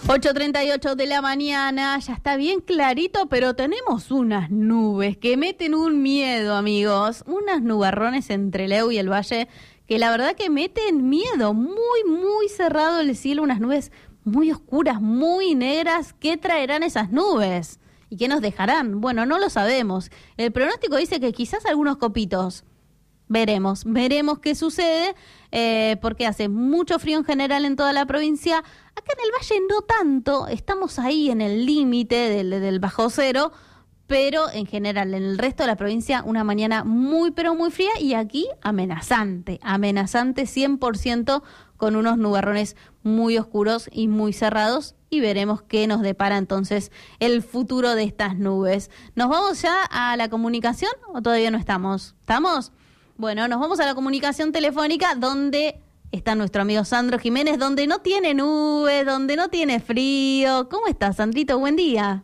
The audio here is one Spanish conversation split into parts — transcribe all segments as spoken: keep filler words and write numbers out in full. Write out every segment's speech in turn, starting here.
ocho treinta y ocho de la mañana, ya está bien clarito, pero tenemos unas nubes que meten un miedo, amigos. Unas nubarrones entre Leu y el Valle que la verdad que meten miedo. Muy, muy cerrado el cielo, unas nubes muy oscuras, muy negras. ¿Qué traerán esas nubes? ¿Y qué nos dejarán? Bueno, no lo sabemos. El pronóstico dice que quizás algunos copitos. Veremos, veremos qué sucede, eh, porque hace mucho frío en general en toda la provincia. Acá en el Valle no tanto, estamos ahí en el límite del, del bajo cero, pero en general en el resto de la provincia una mañana muy pero muy fría y aquí amenazante, amenazante cien por ciento con unos nubarrones muy oscuros y muy cerrados, y veremos qué nos depara entonces el futuro de estas nubes. ¿Nos vamos ya a la comunicación o todavía no estamos? ¿Estamos? Bueno, nos vamos a la comunicación telefónica donde está nuestro amigo Sandro Jiménez, donde no tiene nubes, donde no tiene frío. ¿Cómo estás, Sandrito? Buen día.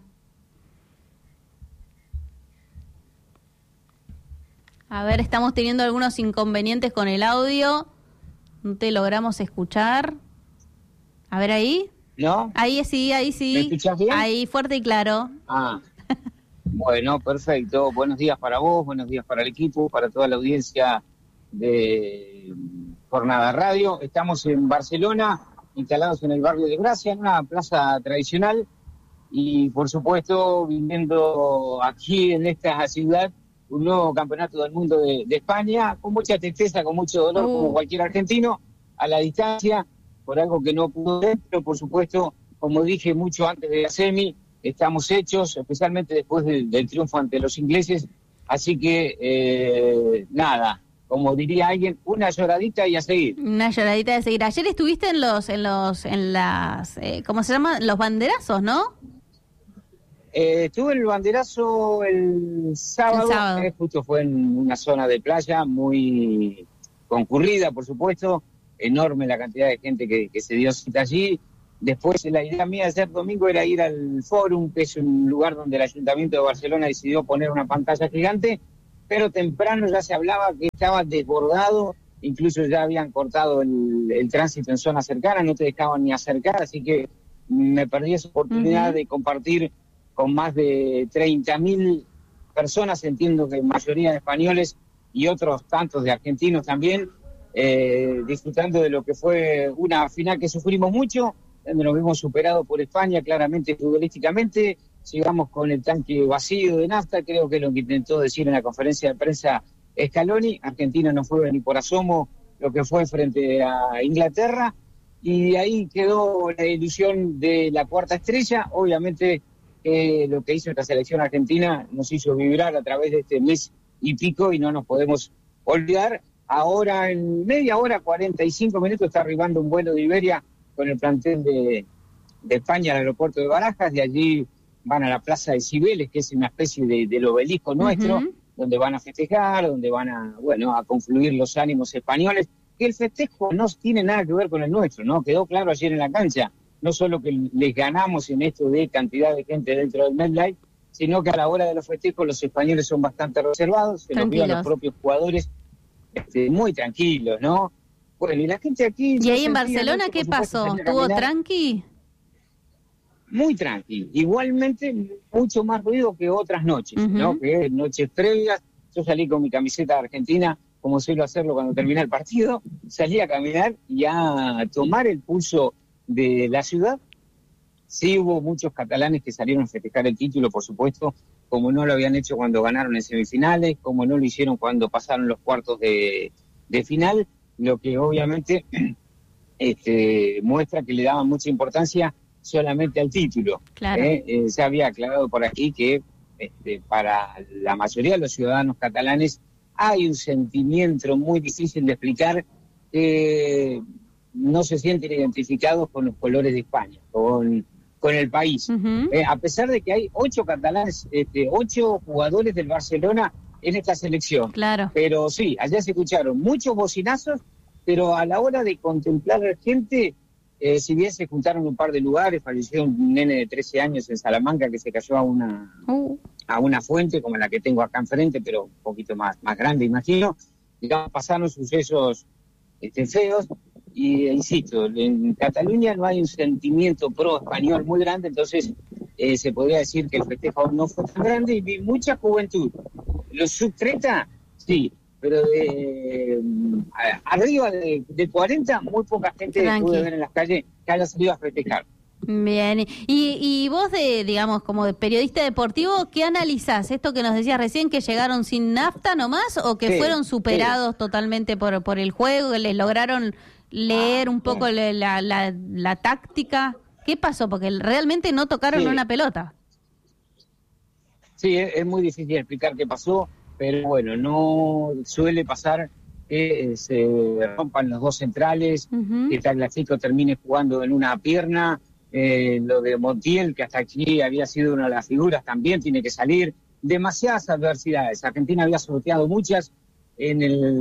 A ver, estamos teniendo algunos inconvenientes con el audio. No te logramos escuchar. A ver, ahí. ¿No? Ahí sí, ahí sí. ¿Me escuchás bien? Ahí, fuerte y claro. Ah, bueno, perfecto. Buenos días para vos, buenos días para el equipo, para toda la audiencia de Jornada Radio. Estamos en Barcelona, instalados en el barrio de Gracia, en una plaza tradicional, y por supuesto viviendo aquí en esta ciudad un nuevo campeonato del mundo de, de España, con mucha tristeza, con mucho dolor, uh. como cualquier argentino, a la distancia, por algo que no pudo ver, pero por supuesto, como dije mucho antes de la semi, estamos hechos, especialmente después del, del triunfo ante los ingleses, así que eh, nada, como diría alguien, una lloradita y a seguir. Una lloradita de seguir. Ayer estuviste en los, en los, en las, eh, ¿cómo se llama? Los banderazos, ¿no? Eh, estuve en el banderazo el sábado, el sábado. Eh, justo fue en una zona de playa muy concurrida, por supuesto, enorme la cantidad de gente que, que se dio cita allí. Después la idea mía de ayer domingo era ir al Fórum, que es un lugar donde el Ayuntamiento de Barcelona decidió poner una pantalla gigante, pero temprano ya se hablaba que estaba desbordado, incluso ya habían cortado el, el tránsito en zonas cercanas, no te dejaban ni acercar, así que me perdí esa oportunidad uh-huh. de compartir con más de treinta mil personas, entiendo que mayoría de españoles y otros tantos de argentinos también, eh, disfrutando de lo que fue una final que sufrimos mucho, donde nos vimos superados por España claramente futbolísticamente. Sigamos con el tanque vacío de nafta, creo que es lo que intentó decir en la conferencia de prensa Scaloni. Argentina no fue ni por asomo lo que fue frente a Inglaterra, y ahí quedó la ilusión de la cuarta estrella. Obviamente eh, lo que hizo esta selección argentina nos hizo vibrar a través de este mes y pico, y no nos podemos olvidar. Ahora en media hora, cuarenta y cinco minutos, está arribando un vuelo de Iberia con el plantel de, de España al aeropuerto de Barajas. De allí van a la Plaza de Cibeles, que es una especie de, del obelisco nuestro, uh-huh. donde van a festejar, donde van a, bueno, a confluir los ánimos españoles, que el festejo no tiene nada que ver con el nuestro, ¿no? Quedó claro ayer en la cancha, no solo que les ganamos en esto de cantidad de gente dentro del MetLife, sino que a la hora de los festejos los españoles son bastante reservados, se los vio a los propios jugadores este, muy tranquilos, ¿no? Bueno, y la gente aquí... ¿Y ahí en Barcelona qué pasó? ¿Estuvo tranqui? Muy tranqui. Igualmente, mucho más ruido que otras noches, uh-huh. ¿no? Que noches previas. Yo salí con mi camiseta de Argentina, como suelo hacerlo cuando termina el partido. Salí a caminar y a tomar el pulso de la ciudad. Sí hubo muchos catalanes que salieron a festejar el título, por supuesto, como no lo habían hecho cuando ganaron en semifinales, como no lo hicieron cuando pasaron los cuartos de, de final, lo que obviamente este, muestra que le daban mucha importancia solamente al título. Claro. ¿eh? Eh, se había aclarado por aquí que este, para la mayoría de los ciudadanos catalanes hay un sentimiento muy difícil de explicar, que no se sienten identificados con los colores de España, con, con el país. Uh-huh. Eh, a pesar de que hay ocho catalanes, este, ocho jugadores del Barcelona en esta selección. Claro. Pero sí, allá se escucharon muchos bocinazos, pero a la hora de contemplar a la gente, eh, si bien se juntaron un par de lugares, falleció un nene de trece años en Salamanca que se cayó a una, uh. a una fuente como la que tengo acá enfrente, pero un poquito más, más grande, imagino. Digamos, pasaron sucesos este, feos, y insisto, en Cataluña no hay un sentimiento pro español muy grande, entonces eh, se podría decir que el festejo no fue tan grande y vi mucha juventud. Los sub treinta, sí, pero de, arriba de, de cuarenta, muy poca gente Tranqui. pude ver en las calles que haya salido a festejar. Bien, y, y vos, de digamos, como de periodista deportivo, ¿qué analizás? ¿Esto que nos decías recién, que llegaron sin nafta nomás, o que sí, fueron superados sí. totalmente por, por el juego, que les lograron leer ah, un poco sí. la, la, la táctica? ¿Qué pasó? Porque realmente no tocaron sí. una pelota. Sí, es, es muy difícil explicar qué pasó, pero bueno, no suele pasar que eh, se rompan los dos centrales, uh-huh. que Tagliafico termine jugando en una pierna. Eh, lo de Montiel, que hasta aquí había sido una de las figuras, también tiene que salir. Demasiadas adversidades. Argentina había sorteado muchas en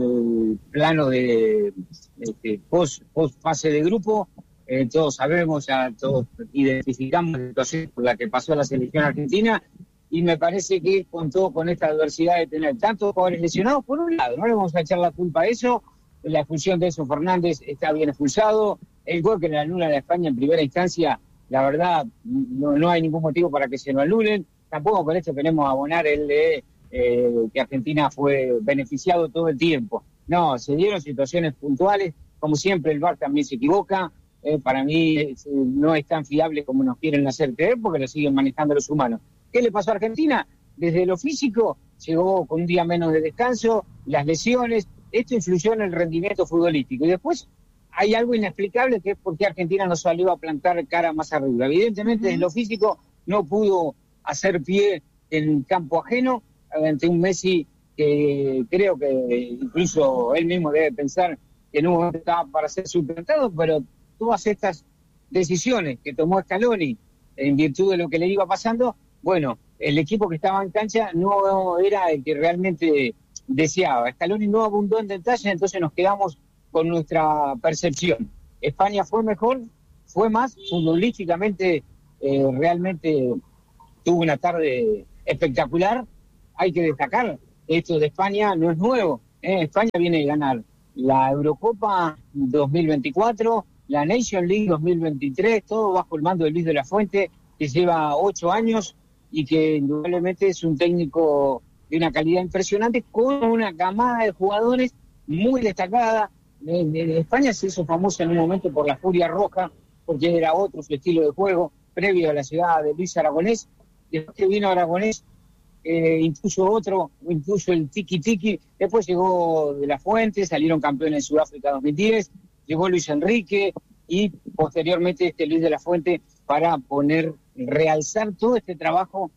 el plano de, de, de post, post fase de grupo. Eh, todos sabemos, ya todos identificamos la situación por la que pasó la selección argentina, y me parece que con todo, con esta adversidad de tener tantos jugadores lesionados, por un lado, no le vamos a echar la culpa a eso. La expulsión de Enzo Fernández está bien expulsado. El gol que le anula a España en primera instancia, la verdad, no, no hay ningún motivo para que se lo anulen. Tampoco con esto queremos abonar el de eh, que Argentina fue beneficiado todo el tiempo. No, se dieron situaciones puntuales. Como siempre, el V A R también se equivoca. Eh, para mí eh, no es tan fiable como nos quieren hacer creer, porque lo siguen manejando los humanos. ¿Qué le pasó a Argentina? Desde lo físico, llegó con un día menos de descanso, las lesiones. Esto influyó en el rendimiento futbolístico. Y después hay algo inexplicable, que es por qué Argentina no salió a plantar cara más arriba. Evidentemente, uh-huh. en lo físico no pudo hacer pie en campo ajeno ante un Messi que creo que incluso él mismo debe pensar que no estaba para ser suplantado, pero todas estas decisiones que tomó Scaloni en virtud de lo que le iba pasando, bueno, el equipo que estaba en cancha no era el que realmente deseaba. Scaloni no abundó en detalles, entonces nos quedamos con nuestra percepción. España fue mejor, fue más, futbolísticamente eh, realmente tuvo una tarde espectacular. Hay que destacar, esto de España no es nuevo. ¿eh? España viene a ganar la Eurocopa dos mil veinticuatro, la Nation League dos mil veintitrés, todo bajo el mando de Luis de la Fuente, que lleva ocho años y que indudablemente es un técnico de una calidad impresionante, con una camada de jugadores muy destacada. En España se hizo famosa en un momento por la Furia Roja, porque era otro su estilo de juego, previo a la llegada de Luis Aragonés. Después que vino Aragonés, eh, impuso otro, impuso el tiki-tiki. Después llegó De la Fuente, salieron campeones en Sudáfrica dos mil diez, llegó Luis Enrique y posteriormente este Luis de la Fuente, para poner, realzar todo este trabajo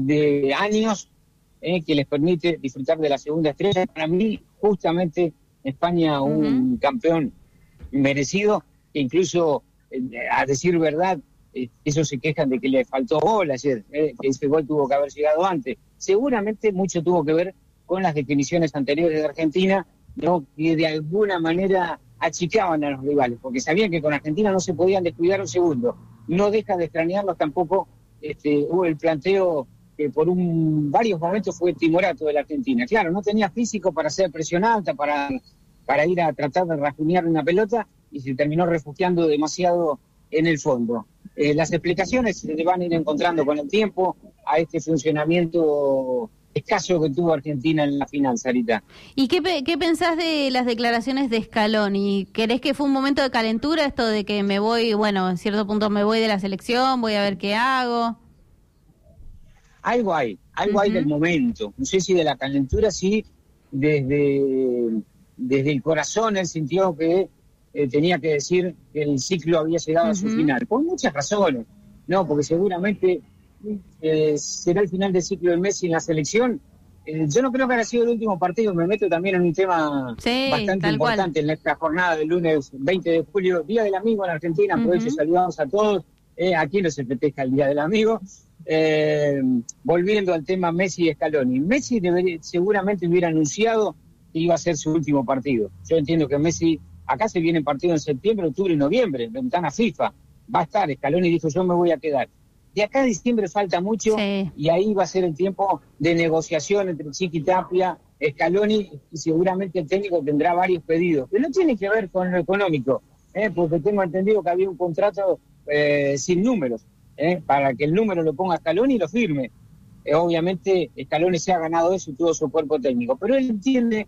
de años eh, que les permite disfrutar de la segunda estrella. Para mí, justamente, España un uh-huh. campeón merecido, que incluso, eh, a decir verdad, eh, ellos se quejan de que le faltó gol ayer, eh, que ese gol tuvo que haber llegado antes. Seguramente mucho tuvo que ver con las definiciones anteriores de Argentina, ¿no? Que de alguna manera achicaban a los rivales, porque sabían que con Argentina no se podían descuidar un segundo. No deja de extrañarlos tampoco este, hubo el planteo que por un varios momentos fue timorato de la Argentina. Claro, no tenía físico para hacer presión alta, para, para ir a tratar de rajunear una pelota, y se terminó refugiando demasiado en el fondo. Eh, las explicaciones se van a ir encontrando con el tiempo a este funcionamiento escaso que tuvo Argentina en la final, Sarita. ¿Y qué, qué pensás de las declaraciones de Scaloni? ¿Querés que fue un momento de calentura esto de que me voy, bueno, en cierto punto me voy de la selección, voy a ver qué hago? Algo hay, algo uh-huh. hay del momento. No sé si de la calentura, sí, desde, desde el corazón él sintió que eh, tenía que decir que el ciclo había llegado uh-huh. a su final, por muchas razones. No, porque seguramente eh, será el final del ciclo de Messi en la selección. Eh, yo no creo que haya sido el último partido, me meto también en un tema sí, bastante importante cual. En esta jornada del lunes veinte de julio, Día del Amigo en Argentina. Uh-huh. Aprovecho y saludamos a todos. Eh, aquí no se festeja el Día del Amigo. Eh, volviendo al tema Messi y Scaloni. Messi debería, seguramente hubiera anunciado que iba a ser su último partido. Yo entiendo que Messi, acá se viene partido en septiembre, octubre y noviembre, ventana FIFA. Va a estar, Scaloni dijo, yo me voy a quedar. De acá a diciembre falta mucho, sí. Y ahí va a ser el tiempo de negociación entre Chiqui Tapia, Scaloni, y seguramente el técnico tendrá varios pedidos, que no tiene que ver con lo económico, ¿eh? Porque tengo entendido que había un contrato eh, sin números, ¿eh? Para que el número lo ponga Scaloni y lo firme. Eh, obviamente Scaloni se ha ganado eso y todo su cuerpo técnico, pero él entiende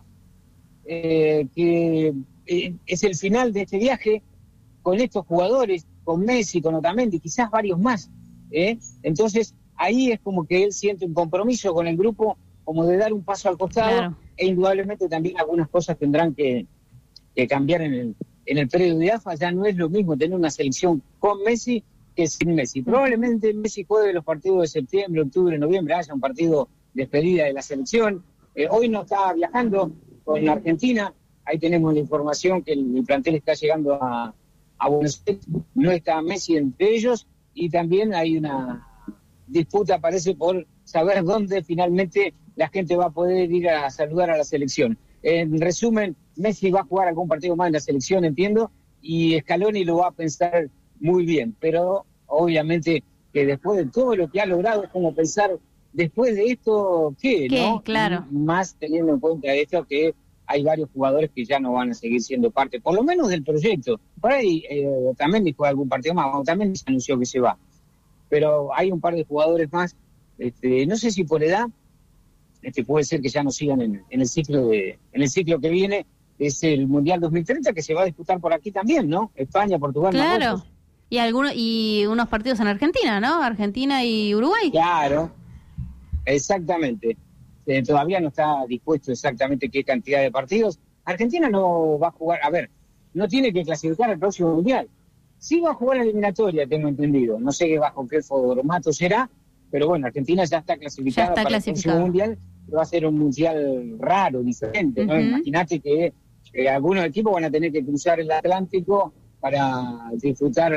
eh, que eh, es el final de este viaje con estos jugadores, con Messi, con Otamendi, quizás varios más, ¿eh? Entonces ahí es como que él siente un compromiso con el grupo, como de dar un paso al costado, claro. E indudablemente también algunas cosas tendrán que, que cambiar en el, en el periodo de A F A. Ya no es lo mismo tener una selección con Messi que sin Messi. Probablemente Messi juegue los partidos de septiembre, octubre, noviembre, haya un partido de despedida de la selección. Eh, hoy no está viajando con Argentina, ahí tenemos la información que el, el plantel está llegando a, a Buenos Aires, no está Messi entre ellos, y también hay una disputa, parece, por saber dónde finalmente la gente va a poder ir a saludar a la selección. En resumen, Messi va a jugar algún partido más en la selección, entiendo, y Scaloni lo va a pensar muy bien, pero obviamente que después de todo lo que ha logrado, es como pensar, después de esto, ¿qué? ¿Qué? ¿No? Claro. Más teniendo en cuenta esto que hay varios jugadores que ya no van a seguir siendo parte, por lo menos del proyecto. Por ahí eh, también dijo algún partido más, o también se anunció que se va. Pero hay un par de jugadores más, este, no sé si por edad, este, puede ser que ya no sigan en, en el ciclo de, en el ciclo que viene, es el Mundial dos mil treinta, que se va a disputar por aquí también, ¿no? España, Portugal, claro. Marruecos. Y algunos y unos partidos en Argentina, ¿no? Argentina y Uruguay. Claro, exactamente. Eh, todavía no está dispuesto exactamente qué cantidad de partidos. Argentina no va a jugar, a ver, no tiene que clasificar al próximo Mundial. Sí va a jugar la eliminatoria, tengo entendido. No sé bajo qué formato será, pero bueno, Argentina ya está clasificada ya está para el próximo Mundial. Va a ser un Mundial raro, diferente, ¿no? Uh-huh. Imagínate que eh, algunos equipos van a tener que cruzar el Atlántico para disfrutar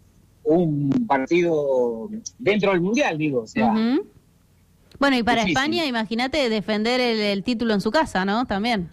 un partido dentro del Mundial, digo, o sea... Uh-huh. Bueno, y para difícil. España, imagínate defender el, el título en su casa, ¿no? También.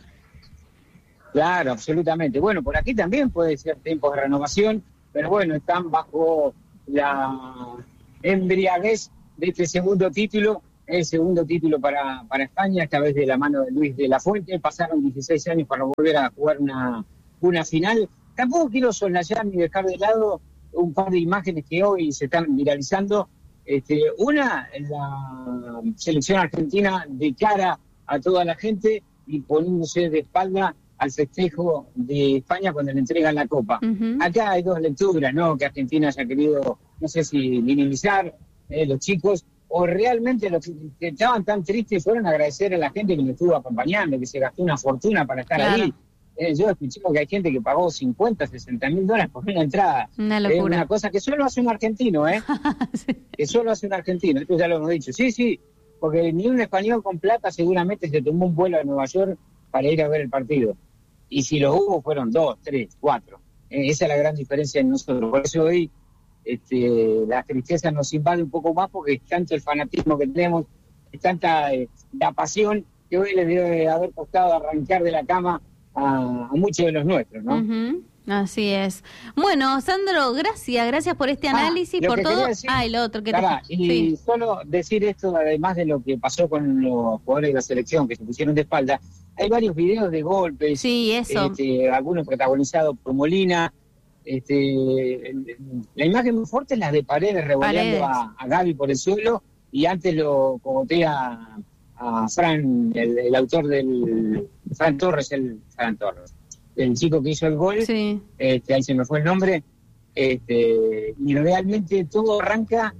Claro, absolutamente. Bueno, por aquí también puede ser tiempo de renovación, pero bueno, están bajo la embriaguez de este segundo título, el segundo título para, para España, esta vez de la mano de Luis de la Fuente. Pasaron dieciséis años para volver a jugar una, una final. Tampoco quiero soslayar ni dejar de lado un par de imágenes que hoy se están viralizando. Este, una, la selección argentina de cara a toda la gente y poniéndose de espalda al festejo de España cuando le entregan la Copa. Uh-huh. Acá hay dos lecturas, ¿no? Que Argentina haya querido, no sé si minimizar eh, los chicos, o realmente los que estaban tan tristes fueron a agradecer a la gente que me estuvo acompañando, que se gastó una fortuna para estar claro. ahí. Eh, yo escuché que hay gente que pagó cincuenta, sesenta mil dólares por una entrada. Una locura. Es una cosa que solo hace un argentino, ¿eh? sí. Que solo hace un argentino, esto ya lo hemos dicho. Sí, sí, porque ni un español con plata seguramente se tomó un vuelo a Nueva York para ir a ver el partido. Y si lo hubo, fueron dos, tres, cuatro. Eh, esa es la gran diferencia en nosotros. Por eso hoy este, la tristeza nos invade un poco más, porque es tanto el fanatismo que tenemos, es tanta eh, la pasión que hoy les debe haber costado arrancar de la cama a, a muchos de los nuestros, ¿no? Uh-huh. Así es. Bueno, Sandro, gracias, gracias por este análisis, ah, por todo. Decir, ah, el otro que cara, te... Y sí. Solo decir esto, además de lo que pasó con los jugadores de la selección que se pusieron de espalda, hay varios videos de golpes, sí, eso. Este, algunos protagonizados por Molina. Este, la imagen muy fuerte es la de Paredes revoleando a, a Gaby por el suelo, y antes lo cogotea a Fran, el, el autor del... Fran Torres, el Fran Torres. El chico que hizo el gol, sí. este, ahí se me fue el nombre, este, y realmente todo arranca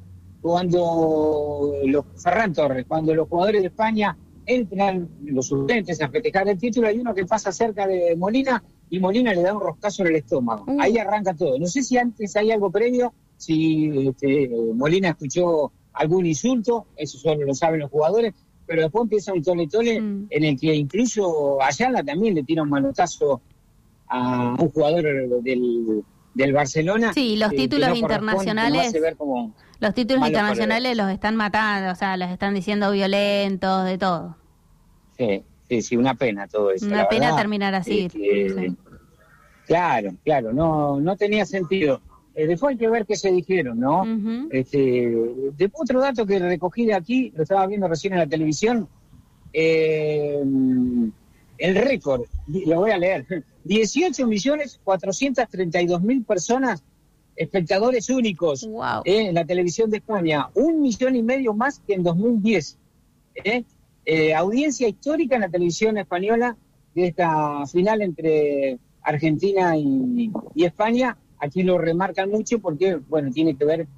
cuando los Ferran Torres, cuando los jugadores de España entran, los suplentes, a festejar el título, hay uno que pasa cerca de Molina y Molina le da un roscazo en el estómago. Uh. Ahí arranca todo. No sé si antes hay algo previo, si este, Molina escuchó algún insulto, eso solo lo saben los jugadores, pero después empieza un tole-tole mm. en el que incluso Ayala también le tira un manotazo a un jugador del, del Barcelona. Sí, los títulos no internacionales, los títulos internacionales los están matando, o sea, los están diciendo violentos, de todo. Sí, sí, sí, una pena todo eso. Una pena verdad, terminar así. Este, sí. Claro, claro, no, no tenía sentido. Eh, después hay que ver qué se dijeron, ¿no? Uh-huh. Este, después otro dato que recogí de aquí, lo estaba viendo recién en la televisión, eh, el récord, lo voy a leer, dieciocho millones cuatrocientos treinta y dos mil personas, espectadores únicos Wow. eh, en la televisión de España, un millón y medio más que en dos mil diez. Eh, eh, audiencia histórica en la televisión española de esta final entre Argentina y, y España. Aquí lo remarcan mucho porque, bueno, tiene que ver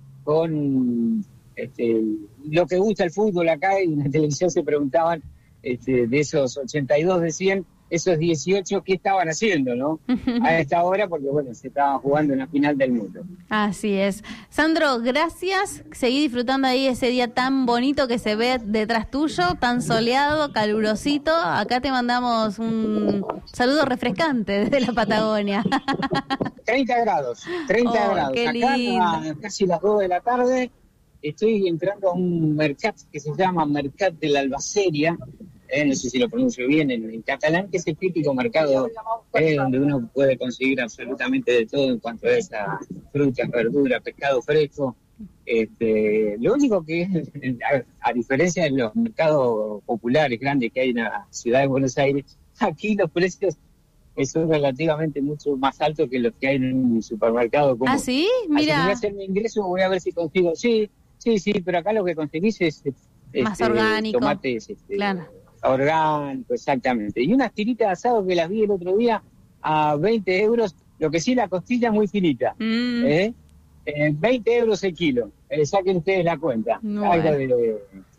con este, lo que gusta el fútbol acá, y en la televisión se preguntaban este, de esos ochenta y dos de cien, esos dieciocho, ¿qué estaban haciendo, no? A esta hora, porque, bueno, se estaba jugando en la final del mundo. Así es. Sandro, gracias. Seguí disfrutando ahí ese día tan bonito que se ve detrás tuyo, tan soleado, calurosito. Acá te mandamos un saludo refrescante desde la Patagonia. treinta grados, treinta Oh, grados. qué Acá lindo. a casi las dos de la tarde estoy entrando a un mercat que se llama Mercat de la Albaceria, eh, no sé si lo pronuncio bien en, en catalán, que es el típico mercado eh, donde uno puede conseguir absolutamente de todo en cuanto a esa frutas, verduras, pescado fresco. Este, lo único que, a, a diferencia de los mercados populares grandes que hay en la ciudad de Buenos Aires, aquí los precios son relativamente mucho más altos que los que hay en un supermercado común. ¿Ah, sí? Así que voy Mira, a hacer mi ingreso, voy a ver si consigo. Sí, sí, sí, pero acá lo que conseguís es más este, orgánico. tomates este, Claro. orgánicos, exactamente. Y unas tiritas de asado que las vi el otro día a veinte euros, lo que sí, la costilla es muy finita. Mm. ¿eh? Eh, veinte euros el kilo. Eh, saquen ustedes la cuenta. Bueno. Algo de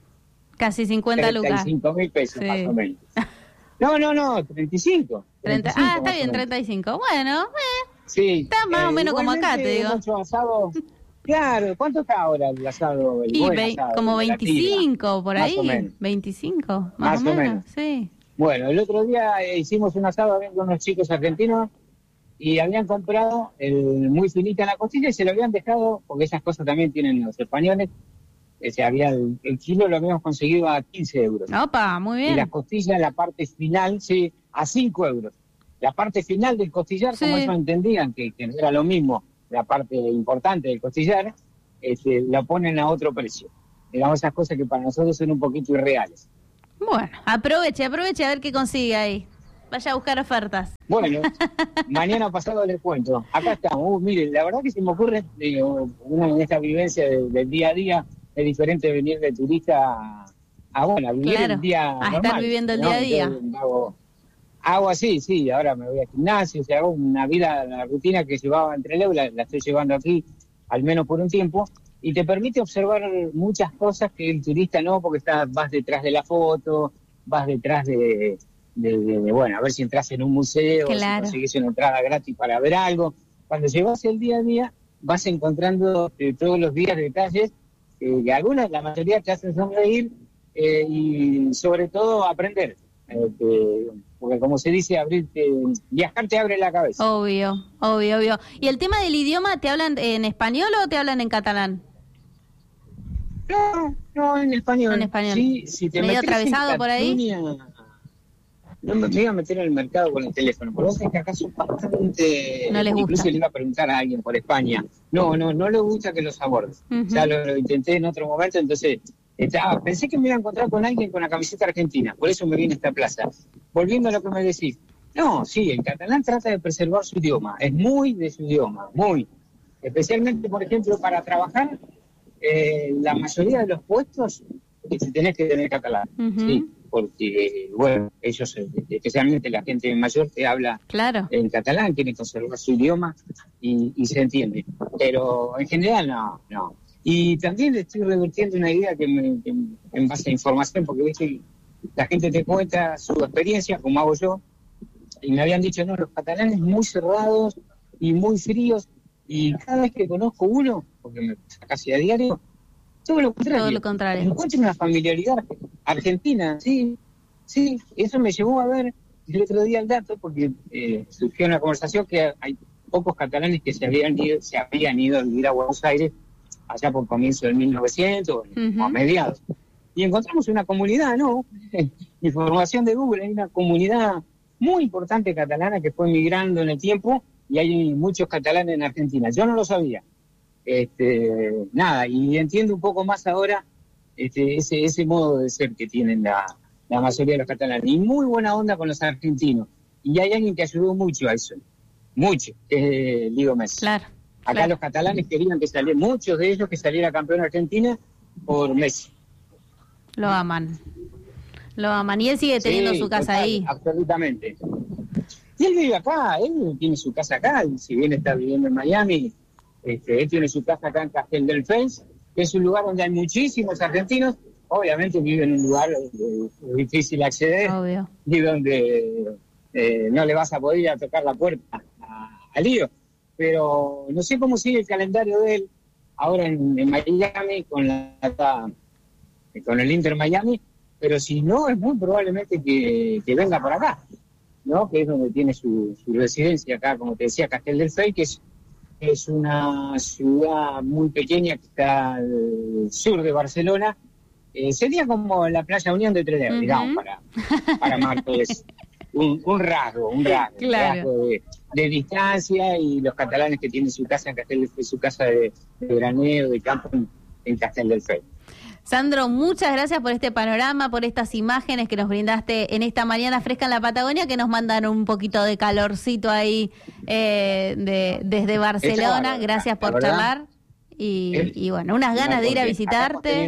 Casi cincuenta treinta y lucas. cinco mil pesos, Sí. más o menos. No, no, no, treinta y cinco. treinta, treinta y cinco ah, está más o bien, menos. treinta y cinco. Bueno, eh, Sí. está más o menos como acá, te digo. Mucho asado. Claro, ¿cuánto está ahora el asado? El y buen ve- asado, como de la tira? veinticinco por Más ahí. o menos. veinticinco, más, Más o o menos. menos. Sí. Bueno, el otro día eh, hicimos un asado con unos chicos argentinos y habían comprado el muy finita en la costilla y se lo habían dejado, porque esas cosas también tienen los españoles, eh, se había el, el kilo lo habíamos conseguido a quince euros. Opa, muy Y la bien. costilla, la parte final, sí, a cinco euros. La parte final del costillar, como Sí. ellos entendían que, que no era lo mismo, la parte importante del costillar, este, la ponen a otro precio. Digamos, esas cosas que para nosotros son un poquito irreales. Bueno, aproveche, aproveche a ver qué consigue ahí. Vaya a buscar ofertas. Bueno, mañana pasado les cuento. Acá estamos. Uh, miren, la verdad que se me ocurre, digo, una en esta vivencia de, del día a día, es diferente venir de turista a, a, bueno, a vivir Claro, el día a estar normal, viviendo el ¿no? día a día. Entonces, hago, hago así, sí, ahora me voy al gimnasio, o sea, hago una vida, la rutina que llevaba entre Leu, la, la estoy llevando aquí, al menos por un tiempo, y te permite observar muchas cosas que el turista no, porque estás, vas detrás de la foto, vas detrás de... De, de, de, bueno, a ver si entras en un museo, Claro. si consigues una entrada gratis para ver algo. Cuando llevas el día a día, vas encontrando eh, todos los días detalles eh, que algunas, la mayoría te hacen sonreír eh, y sobre todo aprender. Eh, que, porque como se dice, abrirte, viajar te abre la cabeza. Obvio, obvio, obvio. ¿Y el tema del idioma, te hablan en español o te hablan en catalán? No, no, en español. En español. Sí, si te ¿Medio metes en atravesado por ahí? Cataluña, no me, me iba a meter en el mercado con el teléfono, pero vos sabés que acá son bastante... No les gusta. Incluso le iba a preguntar a alguien por España. No, no, no le gusta que los abordes. Ujú. Ya lo, lo intenté en otro momento, entonces estaba, pensé que me iba a encontrar con alguien con la camiseta argentina, por eso me vine a esta plaza. Volviendo a lo que me decís. No, sí, el catalán trata de preservar su idioma, es muy de su idioma, muy. Especialmente, por ejemplo, para trabajar, eh, la mayoría de los puestos que tenés que tener catalán, Ujú. sí, porque, bueno, ellos, eh, especialmente la gente mayor, te habla Claro. en catalán, quiere conservar su idioma y, y se entiende. Pero en general no, no. Y también le estoy revirtiendo una idea que, me, que en base a información, porque viste, la gente te cuenta su experiencia, como hago yo, y me habían dicho, no, los catalanes muy cerrados y muy fríos, y cada vez que conozco uno, porque me pasa casi a diario, todo lo contrario. Todo lo contrario. Encuentro una familiaridad argentina, sí, sí, eso me llevó a ver el otro día el dato, porque eh, surgió una conversación que hay pocos catalanes que se habían ido, se habían ido a vivir a Buenos Aires allá por comienzo del mil novecientos, Ujú. o a mediados. Y encontramos una comunidad, ¿no? Información de Google, hay una comunidad muy importante catalana que fue migrando en el tiempo y hay muchos catalanes en Argentina. Yo no lo sabía. Este, nada, y entiendo un poco más ahora este, ese, ese modo de ser que tienen la, la mayoría de los catalanes, y muy buena onda con los argentinos. Y hay alguien que ayudó mucho a eso, mucho, que es Leo Messi. Claro, Acá claro. los catalanes querían que saliera, muchos de ellos que saliera campeón Argentina por Messi. Lo aman. Lo aman. Y él sigue teniendo Sí, su casa total, ahí. Absolutamente. Y él vive acá, él tiene su casa acá, si bien está viviendo en Miami, este, él tiene su casa acá en Castel del Fens, que es un lugar donde hay muchísimos argentinos. Obviamente vive en un lugar eh, difícil de acceder, Obvio. y donde eh, no le vas a poder ir a tocar la puerta a, a Lío. Pero no sé cómo sigue el calendario de él ahora en, en Miami con la con el Inter Miami, pero si no, es muy probablemente que, que venga por acá, ¿no? Que es donde tiene su, su residencia acá, como te decía, Castel del Fey, que es, es una ciudad muy pequeña que está al sur de Barcelona. Eh, sería como la Playa Unión de Trelew, uh-huh. digamos, para, para Marcos. Un, un rasgo, un rasgo, claro. un rasgo de, de distancia, y los catalanes que tienen su casa en Castel del Fey, su casa de, de veraneo, de campo en, en Castel del Fey. Sandro, muchas gracias por este panorama, por estas imágenes que nos brindaste en esta mañana fresca en la Patagonia, que nos mandan un poquito de calorcito ahí eh, de, desde Barcelona. Gracias por charlar y, y bueno, unas ganas de ir a visitarte.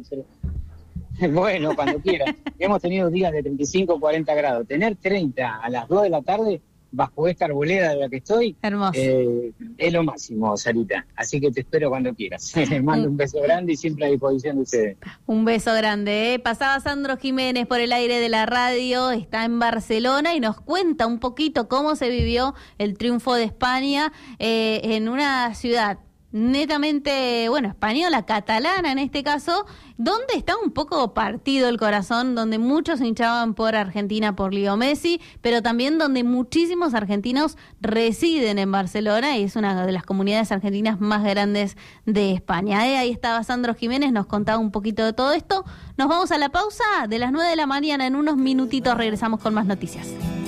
Bueno, cuando quieras. Hemos tenido días de treinta y cinco, cuarenta grados. Tener treinta a las dos de la tarde bajo esta arboleda de la que estoy, hermoso. Eh, es lo máximo, Sarita. Así que te espero cuando quieras. Mando un beso grande y siempre a disposición de ustedes. Un beso grande. ¿eh? Pasaba Sandro Jiménez por el aire de la radio, está en Barcelona y nos cuenta un poquito cómo se vivió el triunfo de España eh, en una ciudad netamente, bueno, española, catalana en este caso, donde está un poco partido el corazón, donde muchos hinchaban por Argentina, por Leo Messi, pero también donde muchísimos argentinos residen en Barcelona y es una de las comunidades argentinas más grandes de España. ¿eh? Ahí estaba Sandro Jiménez, nos contaba un poquito de todo esto. Nos vamos a la pausa de las nueve de la mañana, en unos minutitos regresamos con más noticias.